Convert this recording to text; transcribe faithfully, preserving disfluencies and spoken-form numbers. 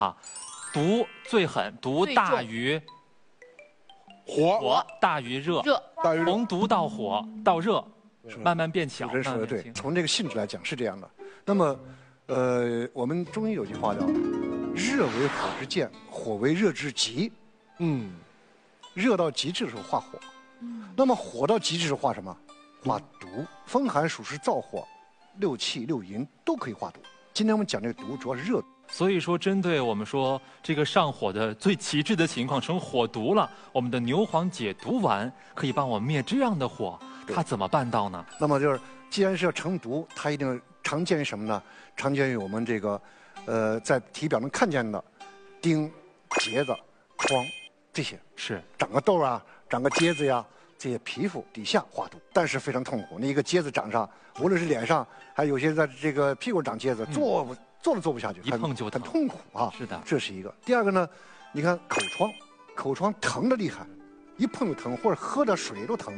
啊，毒最狠，毒大于火， 火，大于热， 热， 大于热。 从毒到火到热，慢慢变小。 主持人说的对， 慢慢变轻从这个性质来讲是这样的。那么，呃，我们中医有句话叫“热为火之见，火为热之极”。 嗯， 热到极致的时候化火，那么火到极致是化什么？化毒。风寒暑湿燥火，六气六淫都可以化毒。今天我们讲这个毒，主要是热毒。 所以说，针对我们说这个上火的最极致的情况成火毒了，我们的牛黄解毒丸可以帮我灭这样的火，它怎么办到呢？ 那么就是，既然是要成毒，它一定常见于什么呢？常见于我们这个，呃，在体表能看见的钉、结子、疮这些， 是长个痘啊，长个疖子呀，这些皮肤底下化毒，但是非常痛苦。那一个疖子长上，无论是脸上，还有些在这个屁股长疖子，坐不坐都坐不下去， 一碰就很疼痛苦啊。 是的， 这是一个。第二个呢，你看口疮，口疮疼的厉害，一碰就疼，或者喝点水都疼。